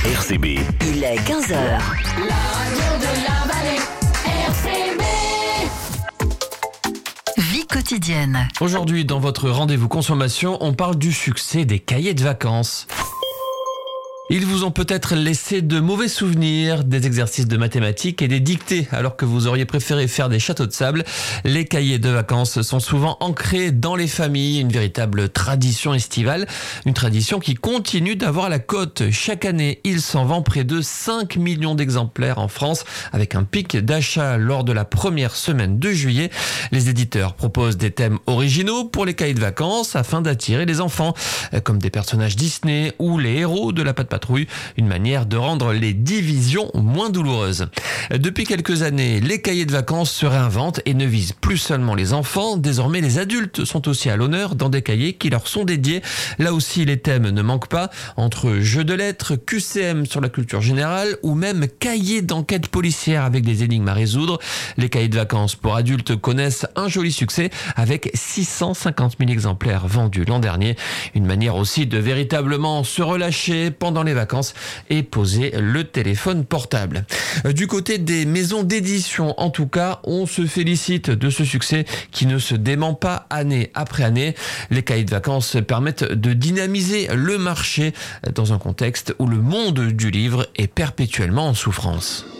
RCB. Il est 15h. La radio de la vallée, RCB. Vie quotidienne. Aujourd'hui, dans votre rendez-vous consommation, on parle du succès des cahiers de vacances. Ils vous ont peut-être laissé de mauvais souvenirs, des exercices de mathématiques et des dictées, alors que vous auriez préféré faire des châteaux de sable. Les cahiers de vacances sont souvent ancrés dans les familles, une véritable tradition estivale, une tradition qui continue d'avoir la cote. Chaque année, il s'en vend près de 5 millions d'exemplaires en France, avec un pic d'achat lors de la première semaine de juillet. Les éditeurs proposent des thèmes originaux pour les cahiers de vacances afin d'attirer les enfants, comme des personnages Disney ou les héros de la Patte Patrouille, une manière de rendre les divisions moins douloureuses. Depuis quelques années, les cahiers de vacances se réinventent et ne visent plus seulement les enfants. Désormais, les adultes sont aussi à l'honneur dans des cahiers qui leur sont dédiés. Là aussi, les thèmes ne manquent pas, entre jeux de lettres, QCM sur la culture générale ou même cahiers d'enquête policière avec des énigmes à résoudre. Les cahiers de vacances pour adultes connaissent un joli succès avec 650 000 exemplaires vendus l'an dernier. Une manière aussi de véritablement se relâcher pendant les vacances et poser le téléphone portable. Du côté des maisons d'édition, en tout cas, on se félicite de ce succès qui ne se dément pas année après année. Les cahiers de vacances permettent de dynamiser le marché dans un contexte où le monde du livre est perpétuellement en souffrance.